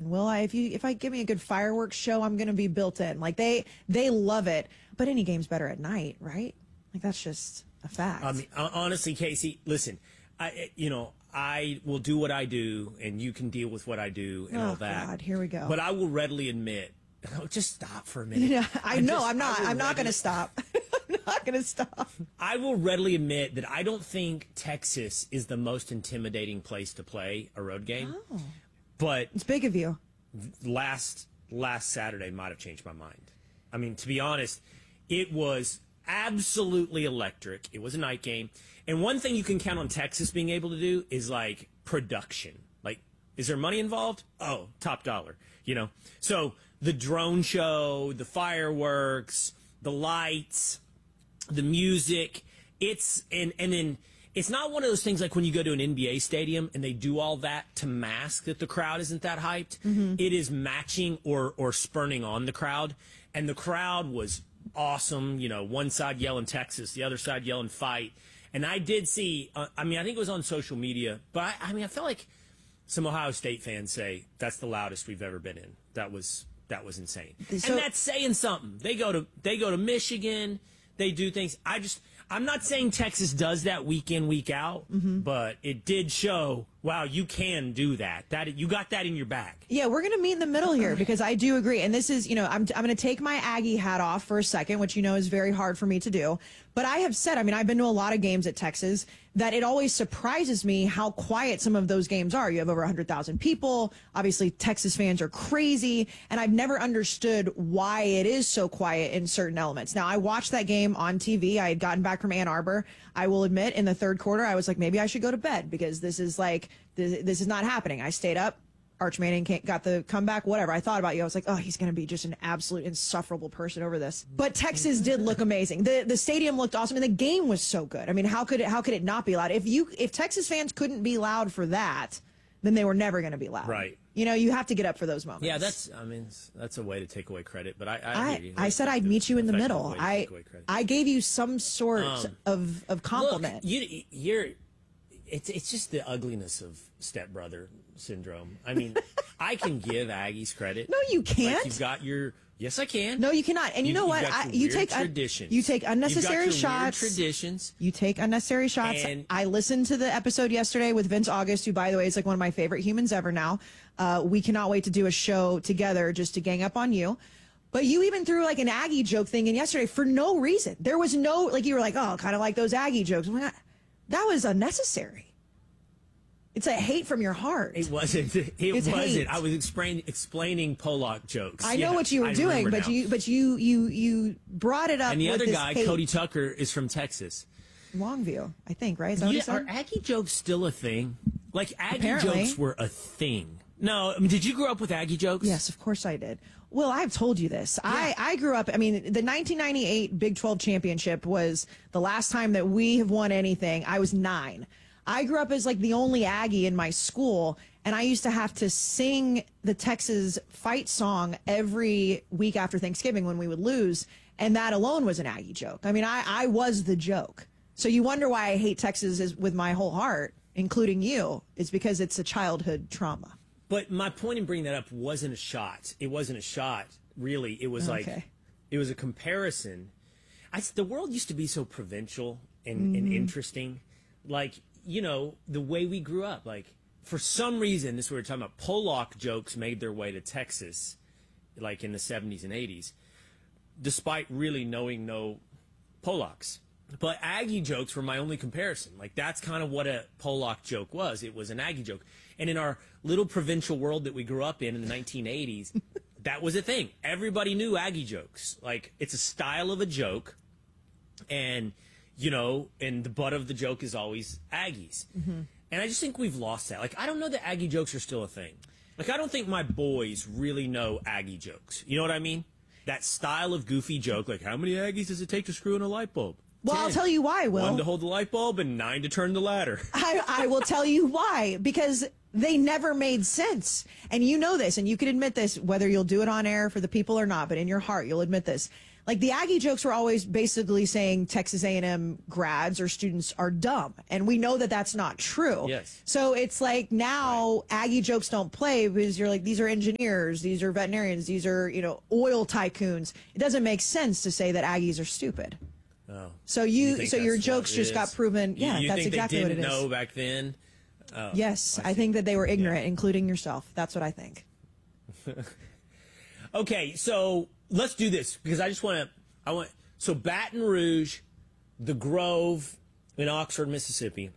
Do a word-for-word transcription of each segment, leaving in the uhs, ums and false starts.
in. Will I? If you if I give me a good fireworks show, I'm going to be built in. Like they they love it. But any game's better at night, right? Like that's just a fact. I mean, honestly, Casey, listen, I you know I will do what I do, and you can deal with what I do and oh, all that. God, here we go. But I will readily admit. Oh, just stop for a minute. Yeah, I know. I'm not. I'm not going to readily- stop. I'm not going to stop. I will readily admit that I don't think Texas is the most intimidating place to play a road game. Oh. But It's big of you. last last Saturday might have changed my mind. I mean, to be honest, it was absolutely electric. It was a night game. And one thing you can count on Texas being able to do is like production. Like, is there money involved? Oh, top dollar, you know? So the drone show, the fireworks, the lights, the music, it's, and, and then it's not one of those things like when you go to an N B A stadium and they do all that to mask that the crowd isn't that hyped. Mm-hmm. It is matching or, or spurning on the crowd. And the crowd was awesome. You know, one side yelling Texas, the other side yelling fight. And I did see, uh, I mean, I think it was on social media, but I, I mean, I felt like some Ohio State fans say that's the loudest we've ever been in. That was, that was insane. So, and that's saying something. They go to, they go to Michigan. They do things. I just, I'm not saying Texas does that week in, week out, mm-hmm. but it did show, wow, you can do that. That you got that in your bag. Yeah, we're going to meet in the middle here because I do agree. And this is, you know, I'm, I'm going to take my Aggie hat off for a second, which, you know, is very hard for me to do. But I have said, I mean, I've been to a lot of games at Texas, that it always surprises me how quiet some of those games are. You have over one hundred thousand people. Obviously, Texas fans are crazy. And I've never understood why it is so quiet in certain elements. Now, I watched that game on T V. I had gotten back from Ann Arbor. I will admit, in the third quarter, I was like, maybe I should go to bed because this is like, this, this is not happening. I stayed up. Arch Manning got the comeback, whatever. I thought about you. I was like, oh, he's going to be just an absolute insufferable person over this. But Texas did look amazing. The the stadium looked awesome, and the game was so good. I mean, how could it, how could it not be loud? If you if Texas fans couldn't be loud for that, then they were never going to be loud. Right. You know, you have to get up for those moments. Yeah, that's, I mean, that's a way to take away credit, but I I, I, I said I'd meet you in the middle. I I gave you some sort um, of, of compliment. Look, you, you're, it's, it's just the ugliness of stepbrother syndrome. I mean, I can give Aggies credit. No, you can't. Like you've got your, yes, I can. No, you cannot. And you, you know what? I, you take traditions. You take unnecessary you've got your shots. Weird traditions. You take unnecessary shots. And I listened to the episode yesterday with Vince August, who, by the way, is like one of my favorite humans ever now. Uh, we cannot wait to do a show together just to gang up on you. But you even threw like an Aggie joke thing in yesterday for no reason. There was no, like, you were like, oh, kind of like those Aggie jokes. I'm like, that was unnecessary. It's a hate from your heart. It wasn't. It it's wasn't. Hate. I was explain, explaining Pollock jokes. I know yeah, what you were I doing, but now. you, but you, you, you brought it up. And the with other this guy, hate. Cody Tucker, is from Texas. Longview, I think, right? Is that what Yeah, he said? are Aggie jokes still a thing? Like Aggie Apparently. jokes were a thing. No, I mean, did you grow up with Aggie jokes? Yes, of course I did. Well, I've told you this. Yeah. I, I grew up, I mean, the nineteen ninety-eight Big twelve championship was the last time that we have won anything. I was nine. I grew up as like the only Aggie in my school, and I used to have to sing the Texas fight song every week after Thanksgiving when we would lose, and that alone was an Aggie joke. I mean, I, I was the joke. So you wonder why I hate Texas is, with my whole heart, including you, is because it's a childhood trauma. But my point in bringing that up wasn't a shot. It wasn't a shot, really. It was Okay. like, it was a comparison. I, the world used to be so provincial and, Mm-hmm. and interesting. Like, you know, the way we grew up. Like, for some reason, this is what we're talking about, Pollock jokes made their way to Texas, like in the seventies and eighties, despite really knowing no Pollocks. But Aggie jokes were my only comparison. Like, that's kind of what a Pollock joke was. It was an Aggie joke. And in our little provincial world that we grew up in in the nineteen eighties, that was a thing. Everybody knew Aggie jokes. Like, it's a style of a joke. And, you know, and the butt of the joke is always Aggies. Mm-hmm. And I just think we've lost that. Like, I don't know that Aggie jokes are still a thing. Like, I don't think my boys really know Aggie jokes. You know what I mean? That style of goofy joke, like, how many Aggies does it take to screw in a light bulb? Well, ten. I'll tell you why, Will. One to hold the light bulb and nine to turn the ladder. I, I will tell you why. Because they never made sense. And you know this, and you can admit this, whether you'll do it on air for the people or not, but in your heart, you'll admit this. Like, the Aggie jokes were always basically saying Texas A and M grads or students are dumb. And we know that that's not true. Yes. So it's like now right. Aggie jokes don't play because you're like, these are engineers, these are veterinarians, these are, you know, oil tycoons. It doesn't make sense to say that Aggies are stupid. Oh. So you, you so your jokes just got proven. Yeah, you, you that's think exactly they what it didn't is. know back then? Oh, yes, I, I think that they were ignorant, yeah. including yourself. That's what I think. Okay, so let's do this because I just want to. I want so Baton Rouge, the Grove in Oxford, Mississippi,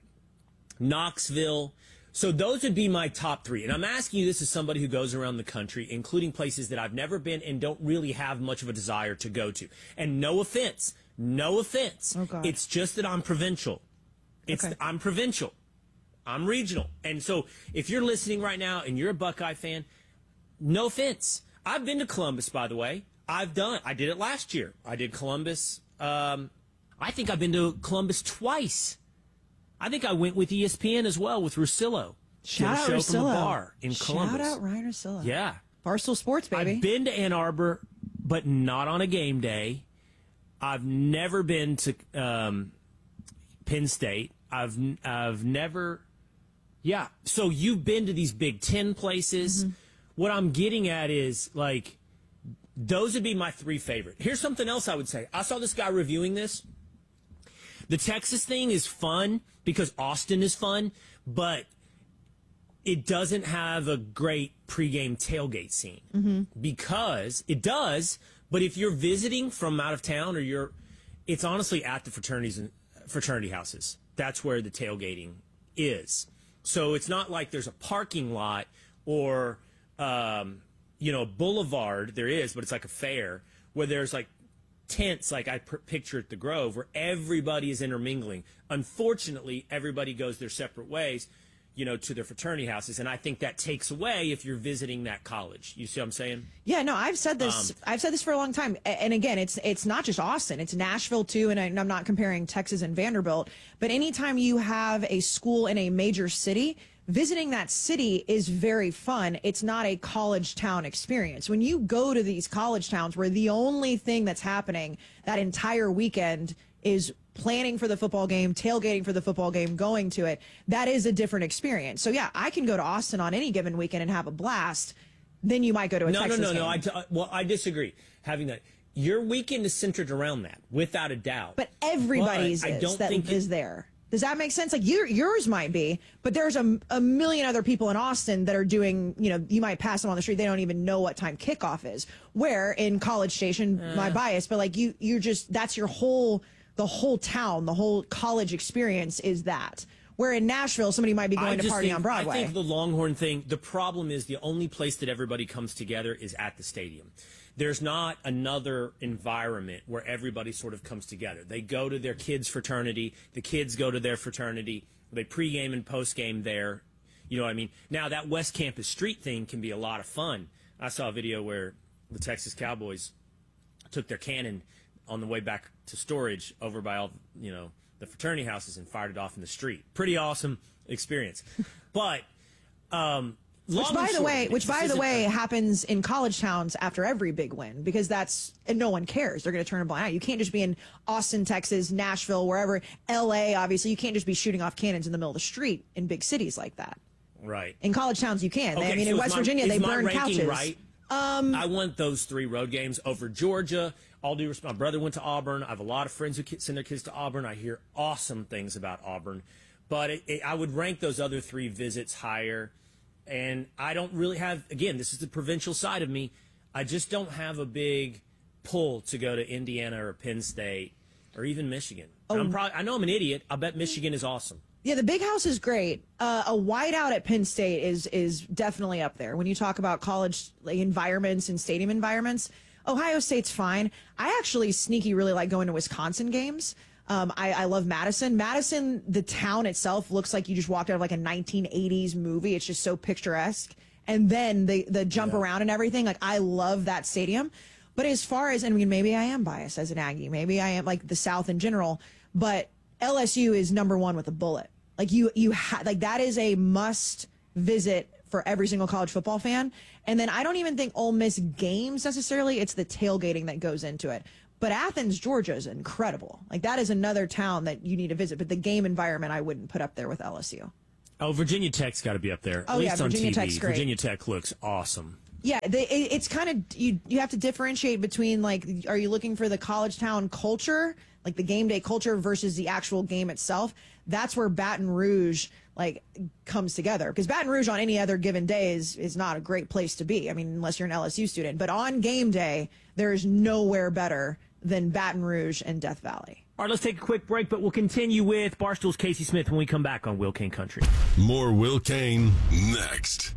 Knoxville. So those would be my top three. And I'm asking you this as somebody who goes around the country, including places that I've never been and don't really have much of a desire to go to. And no offense, no offense. Oh, God. It's just that I'm provincial. It's Okay. I'm provincial. I'm regional. And so if you're listening right now and you're a Buckeye fan, no offense. I've been to Columbus, by the way. I've done I did it last year. I did Columbus. Um, I think I've been to Columbus twice. I think I went with E S P N as well with Russillo. Shout Did a out show Russillo. from a bar in Columbus. Shout out Ryan Russillo. Yeah. Barstool Sports, baby. I've been to Ann Arbor, but not on a game day. I've never been to um, Penn State. I've I've never, yeah. So you've been to these Big Ten places. Mm-hmm. What I'm getting at is like, those would be my three favorite. Here's something else I would say. I saw this guy reviewing this. The Texas thing is fun because Austin is fun, but it doesn't have a great pregame tailgate scene mm-hmm. because it does. But if you're visiting from out of town or you're, it's honestly at the fraternities and fraternity houses. That's where the tailgating is. So it's not like there's a parking lot or, um, you know, a boulevard. There is, but it's like a fair where there's like tents, like I p- picture at the Grove, where everybody is intermingling. Unfortunately, everybody goes their separate ways, you know, to their fraternity houses. And I think that takes away if you're visiting that college. You see what I'm saying? Yeah, no, I've said this. Um, I've said this for a long time. And again, it's it's not just Austin. It's Nashville, too. And, I, and I'm not comparing Texas and Vanderbilt. But anytime you have a school in a major city, visiting that city is very fun. It's not a college town experience. When you go to these college towns where the only thing that's happening that entire weekend is planning for the football game, tailgating for the football game, going to it, that is a different experience. So, yeah, I can go to Austin on any given weekend and have a blast. Then you might go to a no, Texas No, no, game. no, I t- well, I disagree. Having that. Your weekend is centered around that, without a doubt. But everybody's but is I don't that think is it, there. Does that make sense? Like your, yours might be, but there's a, a million other people in Austin that are doing, you know, you might pass them on the street. They don't even know what time kickoff is. Where in College Station, uh. my bias, but like you, you're just, that's your whole, the whole town, the whole college experience is that. Where in Nashville, somebody might be going to party think, on Broadway. I think the Longhorn thing, the problem is the only place that everybody comes together is at the stadium. There's not another environment where everybody sort of comes together. They go to their kids' fraternity. The kids go to their fraternity. They pregame and postgame there. You know what I mean? Now, that West Campus Street thing can be a lot of fun. I saw a video where the Texas Cowboys took their cannon on the way back to storage over by all, you know, the fraternity houses and fired it off in the street. Pretty awesome experience. But um Which, by the way, which by the way happens in college towns after every big win, because that's, and no one cares. They're going to turn a blind eye. You can't just be in Austin, Texas, Nashville, wherever, L A, obviously. You can't just be shooting off cannons in the middle of the street in big cities like that. Right. In college towns, you can. Okay, I mean, so in West my, Virginia, they burn couches. Right? Um, I want those three road games over Georgia. All due respect, my brother went to Auburn. I have a lot of friends who send their kids to Auburn. I hear awesome things about Auburn. But it, it, I would rank those other three visits higher. And I don't really have, again, this is the provincial side of me. I just don't have a big pull to go to Indiana or Penn State or even Michigan. Oh. I'm probably, I know I'm an idiot. I bet Michigan is awesome. Yeah, the Big House is great. Uh, a whiteout at Penn State is is definitely up there. When you talk about college like, environments and stadium environments, Ohio State's fine. I actually sneaky really like going to Wisconsin games. Um, I, I love Madison. Madison, the town itself looks like you just walked out of like a nineteen eighties movie. It's just so picturesque. And then the the jump yeah. around and everything. Like I love that stadium. But as far as, I mean, maybe I am biased as an Aggie. Maybe I am like the South in general. But L S U is number one with a bullet. Like you, you ha- like that is a must visit for every single college football fan. And then I don't even think Ole Miss games necessarily. It's the tailgating that goes into it. But Athens, Georgia is incredible. Like that is another town that you need to visit. But the game environment I wouldn't put up there with L S U. Oh, Virginia Tech's got to be up there. Oh, At yeah, least Virginia on T V. Tech's great. Virginia Tech looks awesome. Yeah, they, it, it's kind of, you you have to differentiate between, like, are you looking for the college town culture, like the game day culture versus the actual game itself? That's where Baton Rouge, like, comes together. Because Baton Rouge on any other given day is, is not a great place to be. I mean, unless you're an L S U student. But on game day, there is nowhere better than Baton Rouge and Death Valley. All right, let's take a quick break, but we'll continue with Barstool's Casey Smith when we come back on Will Kane Country. More Will Kane next.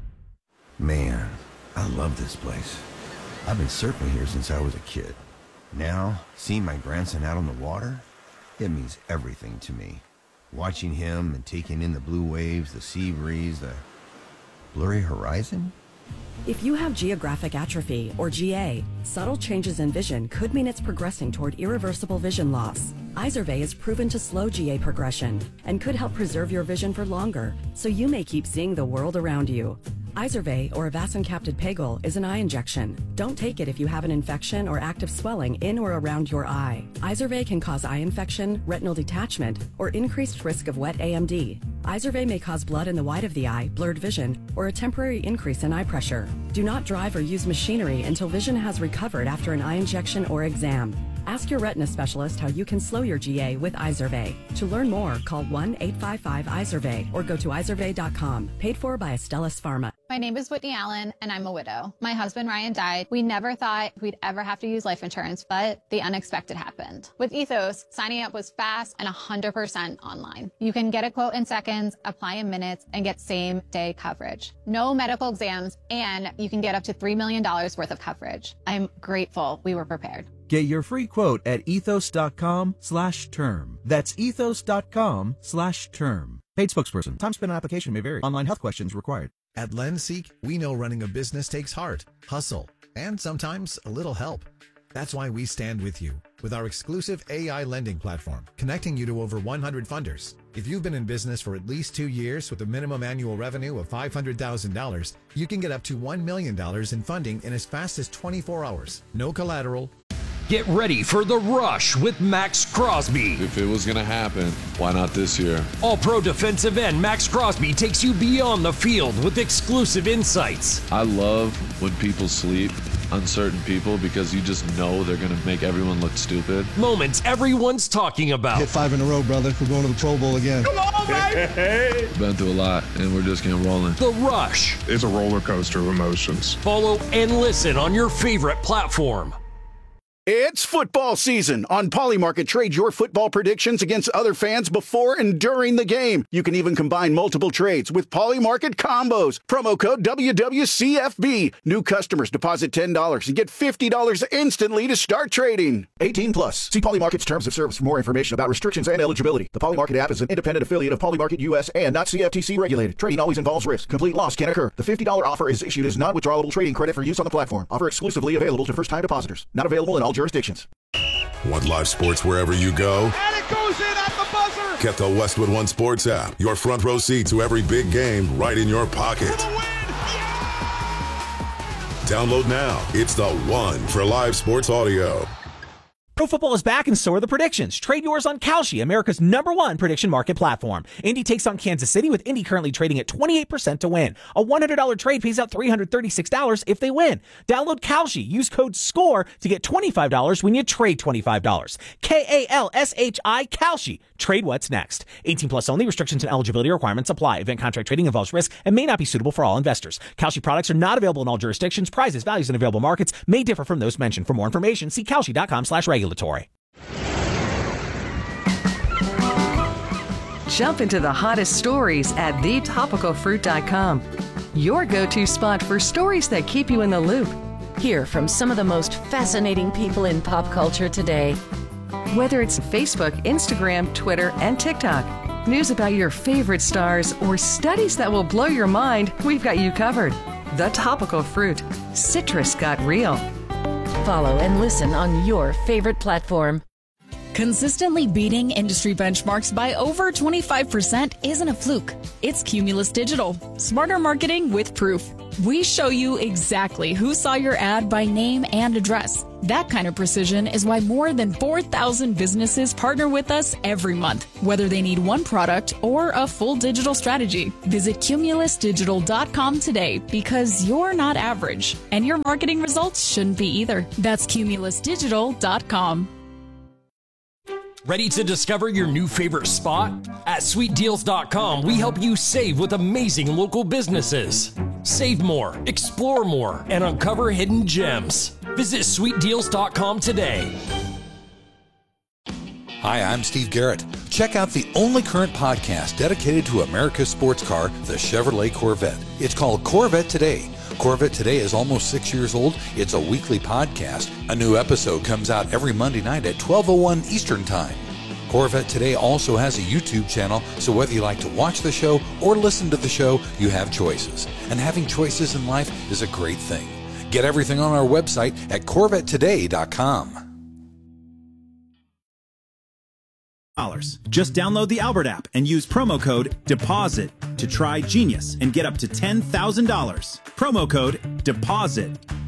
Man, I love this place. I've been surfing here since I was a kid. Now, seeing my grandson out on the water, it means everything to me. Watching him and taking in the blue waves, the sea breeze, the blurry horizon. If you have geographic atrophy, or G A, subtle changes in vision could mean it's progressing toward irreversible vision loss. Izervay is proven to slow G A progression and could help preserve your vision for longer, so you may keep seeing the world around you. Izervay, or avacincaptad pegol, is an eye injection. Don't take it if you have an infection or active swelling in or around your eye. Izervay can cause eye infection, retinal detachment, or increased risk of wet A M D. Izervay may cause blood in the white of the eye, blurred vision, or a temporary increase in eye pressure. Do not drive or use machinery until vision has recovered after an eye injection or exam. Ask your retina specialist how you can slow your G A with Izervay. To learn more, call one eight five five Izervay or go to izervay dot com. Paid for by Astellas Pharma. My name is Whitney Allen, and I'm a widow. My husband, Ryan, died. We never thought we'd ever have to use life insurance, but the unexpected happened. With Ethos, signing up was fast and one hundred percent online. You can get a quote in seconds, apply in minutes, and get same-day coverage. No medical exams, and you can get up to three million dollars worth of coverage. I'm grateful we were prepared. Get your free quote at ethos.com slash term. That's ethos.com slash term. Paid spokesperson. Time spent on application may vary. Online health questions required. At LendSeek, we know running a business takes heart, hustle, and sometimes a little help. That's why we stand with you with our exclusive A I lending platform, connecting you to over one hundred funders. If you've been in business for at least two years with a minimum annual revenue of five hundred thousand dollars, you can get up to one million dollars in funding in as fast as twenty-four hours. No collateral. Get ready for The Rush with Max Crosby. If it was going to happen, why not this year? All-pro defensive end Max Crosby takes you beyond the field with exclusive insights. I love when people sleep, uncertain people, because you just know they're going to make everyone look stupid. Moments everyone's talking about. Hit five in a row, brother. We're going to the Pro Bowl again. Come on, baby! Been through a lot, and we're just getting rolling. The Rush. It's a roller coaster of emotions. Follow and listen on your favorite platform. It's football season. On Polymarket, trade your football predictions against other fans before and during the game. You can even combine multiple trades with Polymarket combos. Promo code W W C F B. New customers deposit ten dollars and get fifty dollars instantly to start trading. eighteen plus. See Polymarket's terms of service for more information about restrictions and eligibility. The Polymarket app is an independent affiliate of Polymarket U S and not C F T C regulated. Trading always involves risk. Complete loss can occur. The fifty dollars offer is issued as non-withdrawable trading credit for use on the platform. Offer exclusively available to first-time depositors. Not available in all jurisdictions. Want live sports wherever you go? And it goes in at the buzzer! Get the Westwood One Sports app. Your front row seat to every big game right in your pocket. Yeah! Download now. It's the one for live sports audio. Pro football is back and so are the predictions. Trade yours on Kalshi, America's number one prediction market platform. Indy takes on Kansas City, with Indy currently trading at twenty-eight percent to win. A one hundred dollars trade pays out three hundred thirty-six dollars if they win. Download Kalshi. Use code SCORE to get twenty-five dollars when you trade twenty-five dollars. K A L S H I, Kalshi. Trade what's next. eighteen plus only. Restrictions and eligibility requirements apply. Event contract trading involves risk and may not be suitable for all investors. Kalshi products are not available in all jurisdictions. Prizes, values, and available markets may differ from those mentioned. For more information, see Kalshi.com slash regulatory. Jump into the hottest stories at the topical fruit dot com. Your go-to spot for stories that keep you in the loop. Hear from some of the most fascinating people in pop culture today. Whether it's Facebook, Instagram, Twitter, and TikTok, news about your favorite stars, or studies that will blow your mind, we've got you covered. The Topical Fruit. Citrus got real. follow and listen on your favorite platform. Consistently beating industry benchmarks by over twenty-five percent isn't a fluke. It's Cumulus Digital. Smarter marketing with proof. We show you exactly who saw your ad by name and address. That kind of precision is why more than four thousand businesses partner with us every month, whether they need one product or a full digital strategy. Visit cumulus digital dot com today because you're not average, and your marketing results shouldn't be either. That's cumulus digital dot com. Ready to discover your new favorite spot? At sweet deals dot com, we help you save with amazing local businesses. Save more, explore more, and uncover hidden gems. Visit sweet deals dot com today. Hi, I'm Steve Garrett. Check out the only current podcast dedicated to America's sports car, the Chevrolet Corvette. It's called Corvette Today. Corvette Today is almost six years old. It's a weekly podcast. A new episode comes out every Monday night at twelve oh one Eastern Time. Corvette Today also has a YouTube channel, so whether you like to watch the show or listen to the show, you have choices. And having choices in life is a great thing. Get everything on our website at corvette today dot com. Just download the Albert app and use promo code DEPOSIT to try Genius and get up to ten thousand dollars. Promo code DEPOSIT.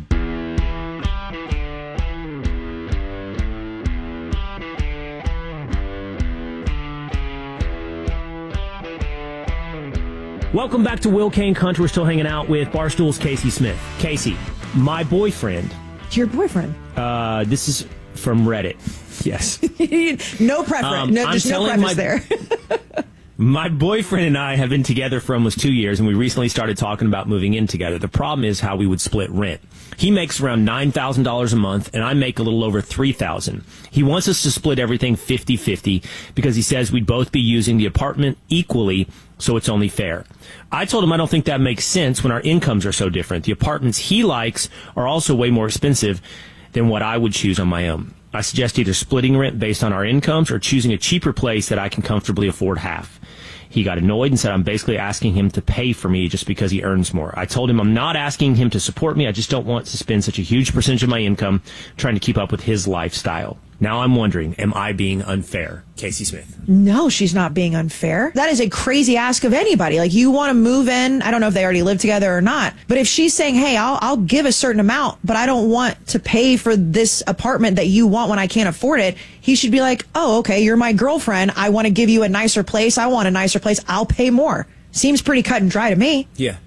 Welcome back to Will Kane Country. We're still hanging out with Barstool's Casey Smith. Casey, my boyfriend. Your boyfriend? Uh, this is from Reddit. Yes. No preference. Um, no, there's no preference my, there. My boyfriend and I have been together for almost two years, and we recently started talking about moving in together. The problem is how we would split rent. He makes around nine thousand dollars a month, and I make a little over three thousand dollars. He wants us to split everything fifty-fifty because he says we'd both be using the apartment equally, so it's only fair. I told him I don't think that makes sense when our incomes are so different. The apartments he likes are also way more expensive than what I would choose on my own. I suggest either splitting rent based on our incomes or choosing a cheaper place that I can comfortably afford half. He got annoyed and said I'm basically asking him to pay for me just because he earns more. I told him I'm not asking him to support me. I just don't want to spend such a huge percentage of my income trying to keep up with his lifestyle. Now I'm wondering, am I being unfair? Casey Smith. No, she's not being unfair. That is a crazy ask of anybody. Like, you want to move in. I don't know if they already live together or not. But if she's saying, hey, I'll, I'll give a certain amount, but I don't want to pay for this apartment that you want when I can't afford it, he should be like, oh, okay, you're my girlfriend. I want to give you a nicer place. I want a nicer place. I'll pay more. Seems pretty cut and dry to me. Yeah.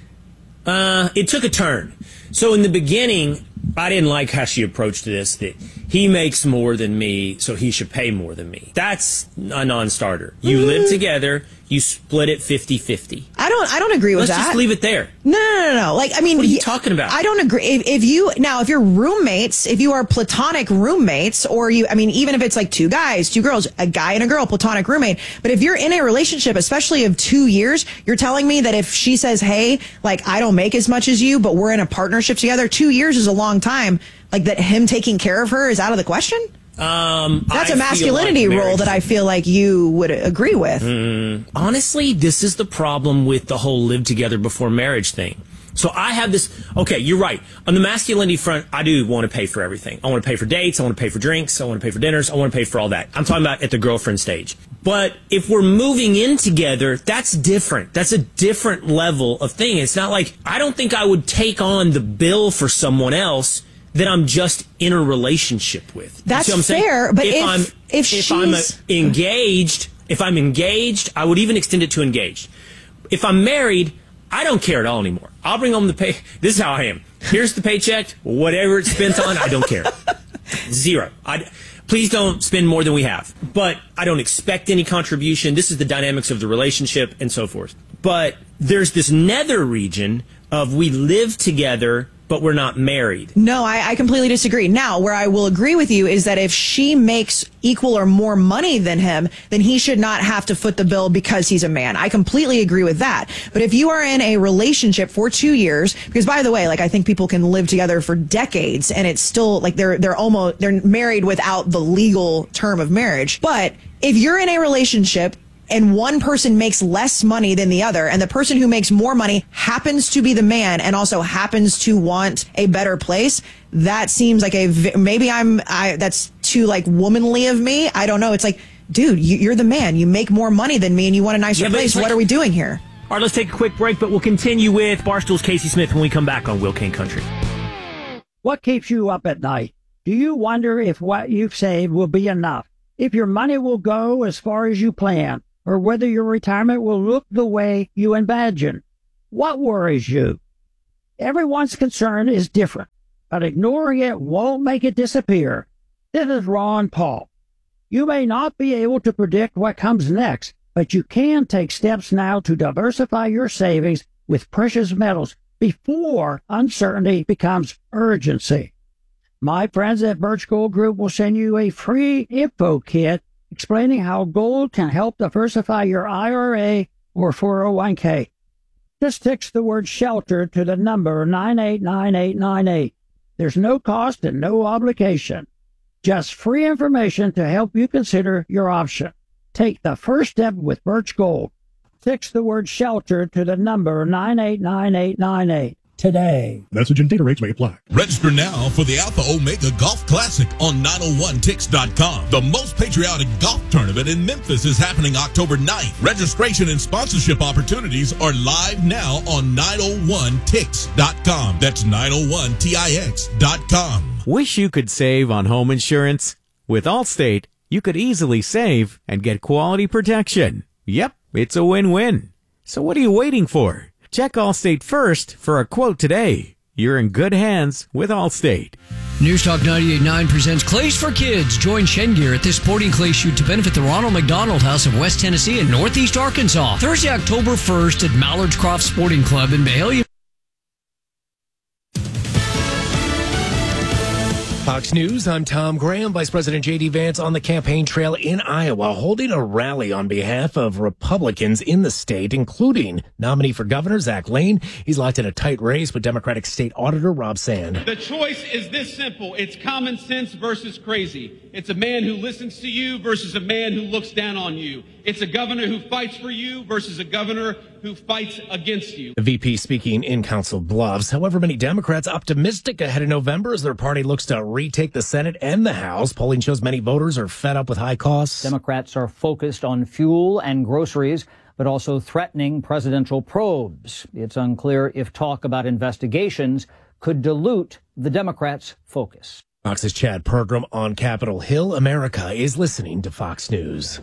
Uh, it took a turn. So in the beginning, I didn't like how she approached this, that he makes more than me, so he should pay more than me. That's a non-starter. You mm. live together, you split it fifty-fifty. I don't I don't agree with Let's that. Let's just leave it there. No, no, no, no. Like, I mean, what are you he, talking about? I don't agree. If, if you, now, if you're roommates, if you are platonic roommates, or you, I mean, even if it's like two guys, two girls, a guy and a girl, platonic roommate, but if you're in a relationship, especially of two years, you're telling me that if she says, hey, like, I don't make as much as you, but we're in a partnership together, two years is a long time, like, that him taking care of her is out of the question? Um, That's I a masculinity like role that I feel like you would agree with. Mm, honestly, this is the problem with the whole live together before marriage thing. So I have this, okay, you're right. On the masculinity front, I do want to pay for everything. I want to pay for dates. I want to pay for drinks. I want to pay for dinners. I want to pay for all that. I'm talking about at the girlfriend stage. But if we're moving in together, that's different. That's a different level of thing. It's not like, I don't think I would take on the bill for someone else that I'm just in a relationship with. That's you know what I'm fair, saying? but if, if I'm if, if she's I'm a, engaged, if I'm engaged, I would even extend it to engaged. If I'm married, I don't care at all anymore. I'll bring home the pay. This is how I am. Here's the paycheck. Whatever it's spent on, I don't care. Zero. I, please don't spend more than we have. But I don't expect any contribution. This is the dynamics of the relationship and so forth. But there's this nether region of we live together, but we're not married. No, I, I completely disagree. Now, where I will agree with you is that if she makes equal or more money than him, then he should not have to foot the bill because he's a man. I completely agree with that. But if you are in a relationship for two years, because by the way, like, I think people can live together for decades and it's still like they're they're almost they're married without the legal term of marriage. But if you're in a relationship and one person makes less money than the other, and the person who makes more money happens to be the man and also happens to want a better place, that seems like a, maybe I'm, I, that's too like womanly of me. I don't know. It's like, dude, you, you're the man. You make more money than me and you want a nicer Yeah, place. like, what are we doing here? All right, let's take a quick break, but we'll continue with Barstool's Casey Smith when we come back on Will Kane Country. What keeps you up at night? Do you wonder if what you've saved will be enough? If your money will go as far as you plan? Or whether your retirement will look the way you imagine? What worries you? Everyone's concern is different, but ignoring it won't make it disappear. This is Ron Paul. You may not be able to predict what comes next, but you can take steps now to diversify your savings with precious metals before uncertainty becomes urgency. My friends at Birch Gold Group will send you a free info kit explaining how gold can help diversify your I R A or four oh one k. Just text the word SHELTER to the number nine eight nine eight nine eight. There's no cost and no obligation. Just free information to help you consider your option. Take the first step with Birch Gold. Text the word SHELTER to the number nine eight nine eight nine eight today. Message and data rates may apply. Register now for the Alpha Omega Golf Classic on nine oh one ticks dot com. The most patriotic golf tournament in Memphis is happening October ninth. Registration and sponsorship opportunities are live now on nine oh one ticks dot com. That's nine oh one tix dot com. Wish you could save on home insurance? With Allstate, you could easily save and get quality protection. Yep, it's a win-win. So what are you waiting for? Check Allstate first for a quote today. You're in good hands with Allstate. News Talk ninety-eight point nine presents Clays for Kids. Join Shengear at this sporting clay shoot to benefit the Ronald McDonald House of West Tennessee and Northeast Arkansas. Thursday, October first at Mallard's Croft Sporting Club in Mahalia. Fox News, I'm Tom Graham. Vice President J D. Vance on the campaign trail in Iowa, holding a rally on behalf of Republicans in the state, including nominee for governor Zach Lane. He's locked in a tight race with Democratic State Auditor Rob Sand. The choice is this simple. It's common sense versus crazy. It's a man who listens to you versus a man who looks down on you. It's a governor who fights for you versus a governor who fights against you. The V P speaking in Council Bluffs. However, many Democrats optimistic ahead of November as their party looks to retake the Senate and the House. Polling shows many voters are fed up with high costs. Democrats are focused on fuel and groceries, but also threatening presidential probes. It's unclear if talk about investigations could dilute the Democrats' focus. Fox's Chad Pergram on Capitol Hill. America is listening to Fox News.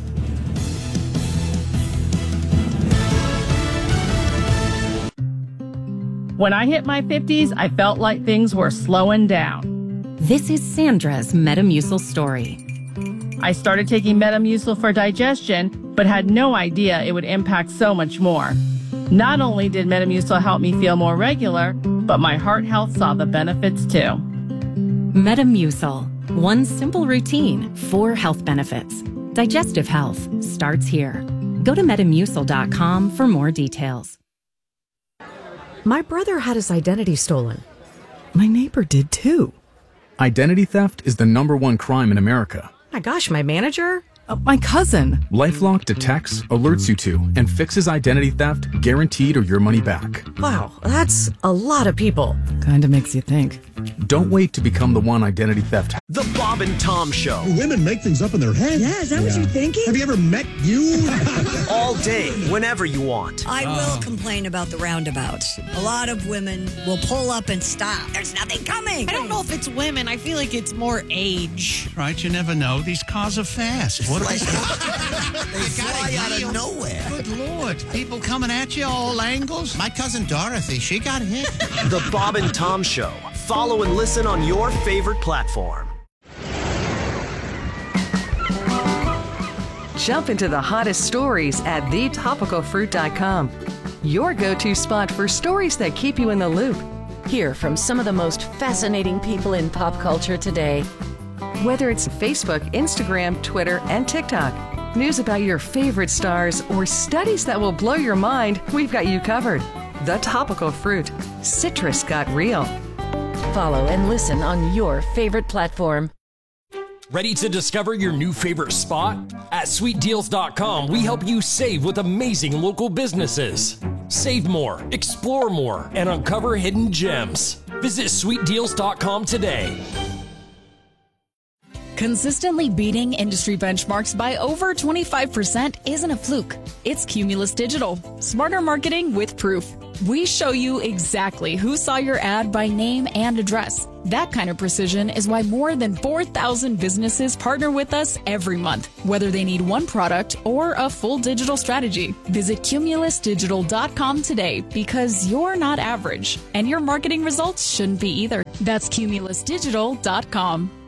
When I hit my fifties, I felt like things were slowing down. This is Sandra's Metamucil story. I started taking Metamucil for digestion, but had no idea it would impact so much more. Not only did Metamucil help me feel more regular, but my heart health saw the benefits too. Metamucil. One simple routine, four health benefits. Digestive health starts here. Go to metamucil dot com for more details. My brother had his identity stolen. My neighbor did too. Identity theft is the number one crime in America. My gosh, my manager? Uh, my cousin. LifeLock detects, alerts you to, and fixes identity theft guaranteed or your money back. Wow, that's a lot of people. Kinda makes you think. Don't wait to become the one identity theft. The Bob and Tom Show. Do women make things up in their head? Yeah, is that yeah. what you're thinking? Have you ever met you? All day, whenever you want. I will uh. complain about the roundabouts. A lot of women will pull up and stop. There's nothing coming. I don't know if it's women. I feel like it's more age. Right, you never know. These cars are fast. What they fly out of nowhere. Good Lord. People coming at you all angles. My cousin Dorothy, she got hit. The Bob and Tom Show. Follow and listen on your favorite platform. Jump into the hottest stories at the topical fruit dot com. Your go-to spot for stories that keep you in the loop. Hear from some of the most fascinating people in pop culture today. Whether it's Facebook, Instagram, Twitter, and TikTok, news about your favorite stars, or studies that will blow your mind, we've got you covered. The Topical Fruit. Citrus got real. Follow and listen on your favorite platform. Ready to discover your new favorite spot? At sweet deals dot com, we help you save with amazing local businesses. Save more, explore more, and uncover hidden gems. Visit sweet deals dot com today. Consistently beating industry benchmarks by over twenty-five percent isn't a fluke. It's Cumulus Digital. Smarter marketing with proof. We show you exactly who saw your ad by name and address. That kind of precision is why more than four thousand businesses partner with us every month, whether they need one product or a full digital strategy. Visit cumulus digital dot com today because you're not average, and your marketing results shouldn't be either. That's cumulus digital dot com.